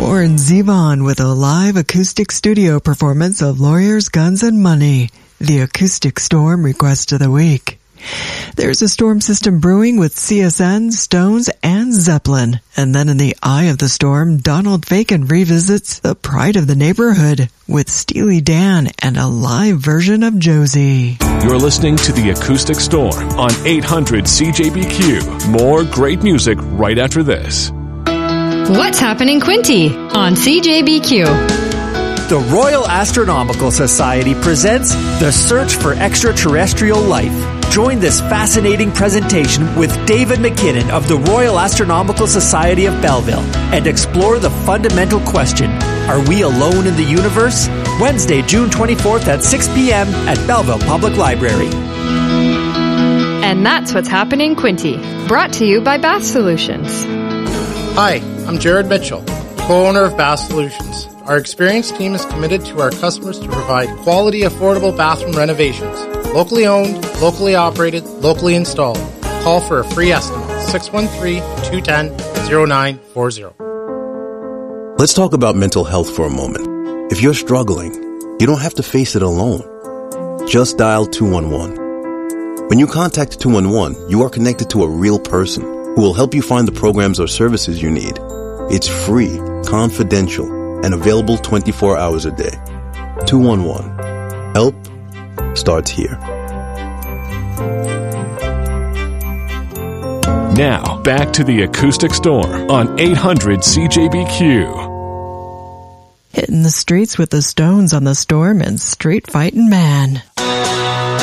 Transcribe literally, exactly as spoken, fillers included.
Lauren Zevon with a live acoustic studio performance of Lawyers, Guns, and Money, the Acoustic Storm Request of the Week. There's a storm system brewing with C S N, Stones, and Zeppelin. And then in the eye of the storm, Donald Fagen revisits The Pride of the Neighborhood with Steely Dan and a live version of Josie. You're listening to The Acoustic Storm on eight hundred C J B Q. More great music right after this. What's happening, Quinty, on C J B Q? The Royal Astronomical Society presents The Search for Extraterrestrial Life. Join this fascinating presentation with David McKinnon of the Royal Astronomical Society of Belleville and explore the fundamental question, are we alone in the universe? Wednesday, June twenty-fourth at six p.m. at Belleville Public Library. And that's what's happening, Quinty. Brought to you by Bath Solutions. Hi, I'm Jared Mitchell, co-owner of Bath Solutions. Our experienced team is committed to our customers to provide quality, affordable bathroom renovations. Locally owned, locally operated, locally installed. Call for a free estimate, six one three, two one zero, zero nine four zero. Let's talk about mental health for a moment. If you're struggling, you don't have to face it alone. Just dial two one one. When you contact two one one, you are connected to a real person who will help you find the programs or services you need. It's free, confidential, and available twenty-four hours a day. two one one. Help starts here. Now, back to The Acoustic Storm on eight hundred C J B Q. Hitting the streets with the Stones on the Storm and Street Fightin' Man.